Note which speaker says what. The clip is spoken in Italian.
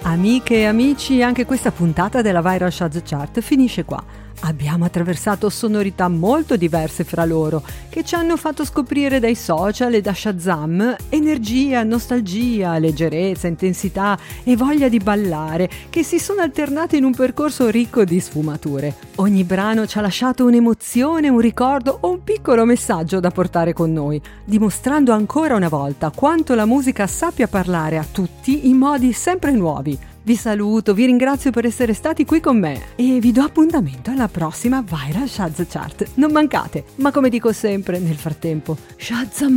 Speaker 1: Amiche e amici, anche questa puntata della Viral Shaz Chart finisce qua. Abbiamo attraversato sonorità molto diverse fra loro, che ci hanno fatto scoprire dai social e da Shazam energia, nostalgia, leggerezza, intensità e voglia di ballare, che si sono alternate in un percorso ricco di sfumature. Ogni brano ci ha lasciato un'emozione, un ricordo o un piccolo messaggio da portare con noi, dimostrando ancora una volta quanto la musica sappia parlare a tutti in modi sempre nuovi. Vi saluto, vi ringrazio per essere stati qui con me e vi do appuntamento alla prossima Viral Shaz Chart. Non mancate, ma come dico sempre, nel frattempo, Shazam!